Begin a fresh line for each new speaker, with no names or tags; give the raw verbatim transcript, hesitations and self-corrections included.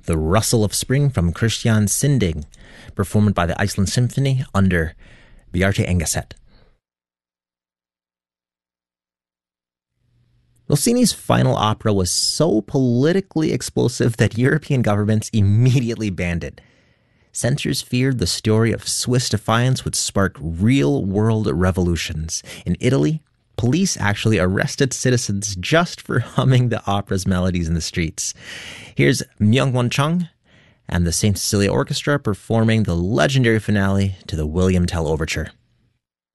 The Rustle of Spring from Christian Sinding, performed by the Iceland Symphony under Bjarte Engeset. Rossini's final opera was so politically explosive that European governments immediately banned it. Censors feared the story of Swiss defiance would spark real-world revolutions. In Italy, police actually arrested citizens just for humming the opera's melodies in the streets. Here's Myung-Won Chung and the Saint Cecilia Orchestra performing the legendary finale to the William Tell Overture.